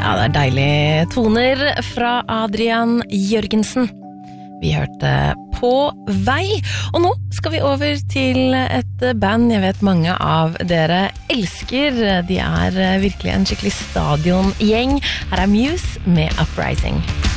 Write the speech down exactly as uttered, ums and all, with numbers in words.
Ja, det er deilige toner fra Adrian Jørgensen. Vi hørte På vei, og nå skal vi over til et band jeg vet mange av dere elsker. De er virkelig en skikkelig stadiongjeng. Her er Muse med Uprising.